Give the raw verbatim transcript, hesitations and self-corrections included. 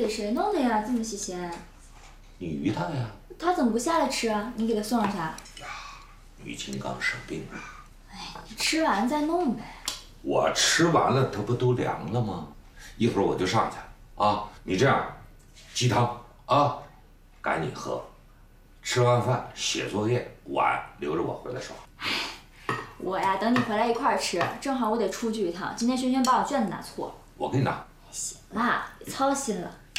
给谁弄的呀？这么新鲜？ 你于他呀。 他怎么不下来吃啊？你给他送上去啊？ 于金刚生病了。 哎，你吃完再弄呗。 我吃完了，它不都凉了吗？一会儿我就上去啊。你这样，鸡汤啊，赶紧喝。吃完饭写作业，碗留着我回来刷。 我呀，等你回来一块儿吃，正好我得出去一趟。今天轩轩把我卷子拿错。 我给你拿。 行啦，别操心了。